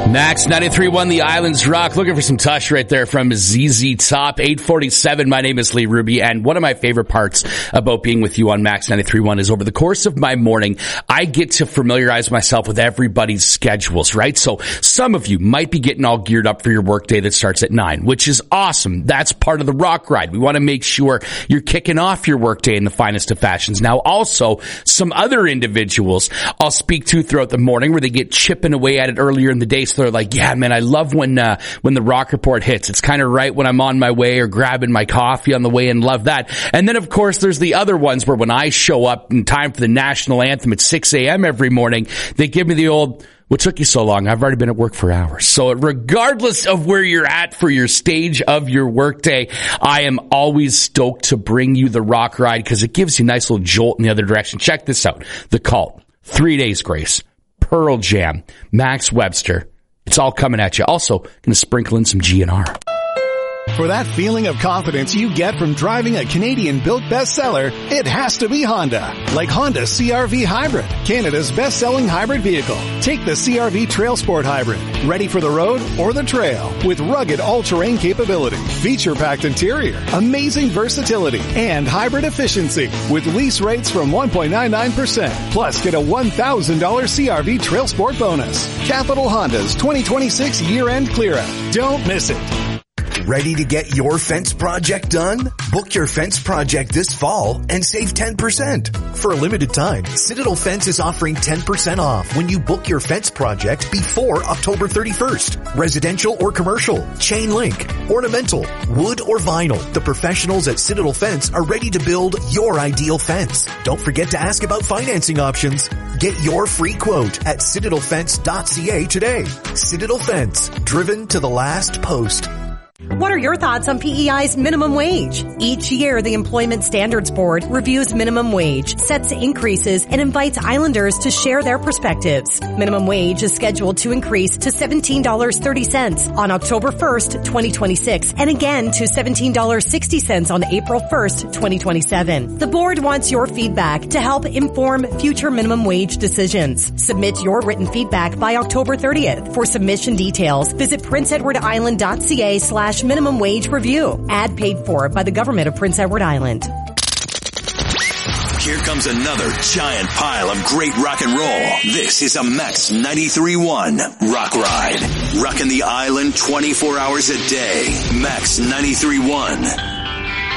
Max 93.1 The Islands Rock. Looking for some tush right there from ZZ Top. 8:47. My name is Lee Ruby, and one of my favorite parts about being with you on Max 93.1 is over the course of my morning, I get to familiarize myself with everybody's schedules, right? So some of you might be getting all geared up for your workday that starts at 9, which is awesome. That's part of the rock ride. We want to make sure you're kicking off your workday in the finest of fashions. Now, also, some other individuals I'll speak to throughout the morning where they get chipping away at it earlier in the day. So they're like, yeah, man, I love when the rock report hits. It's kind of right when I'm on my way or grabbing my coffee on the way, and love that. And then, of course, there's the other ones where when I show up in time for the national anthem at 6 a.m. every morning, they give me the old, what took you so long? I've already been at work for hours. So regardless of where you're at for your stage of your workday, I am always stoked to bring you the rock ride because it gives you a nice little jolt in the other direction. Check this out. The Cult, 3 Days Grace, Pearl Jam, Max Webster. It's all coming at you. Also, going to sprinkle in some GNR. For that feeling of confidence you get from driving a Canadian-built bestseller, it has to be Honda. Like Honda CR-V Hybrid, Canada's best-selling hybrid vehicle. Take the CR-V Trail Sport Hybrid, ready for the road or the trail, with rugged all-terrain capability, feature-packed interior, amazing versatility, and hybrid efficiency, with lease rates from 1.99%. Plus, get a $1,000 CR-V Trail Sport bonus. Capital Honda's 2026 year-end clear-out. Don't miss it. Ready to get your fence project done? Book your fence project this fall and save 10%. For a limited time, Citadel Fence is offering 10% off when you book your fence project before October 31st. Residential or commercial, chain link, ornamental, wood or vinyl. The professionals at Citadel Fence are ready to build your ideal fence. Don't forget to ask about financing options. Get your free quote at citadelfence.ca today. Citadel Fence, driven to the last post. What are your thoughts on PEI's minimum wage? Each year, the Employment Standards Board reviews minimum wage, sets increases, and invites Islanders to share their perspectives. Minimum wage is scheduled to increase to $17.30 on October 1st, 2026, and again to $17.60 on April 1st, 2027. The board wants your feedback to help inform future minimum wage decisions. Submit your written feedback by October 30th. For submission details, visit princeedwardisland.ca/minimum wage review. Ad paid for by the government of Prince Edward Island. Here comes another giant pile of great rock and roll. This is a Max 93.1 Rock Ride. Rocking the island 24 hours a day. Max 93.1.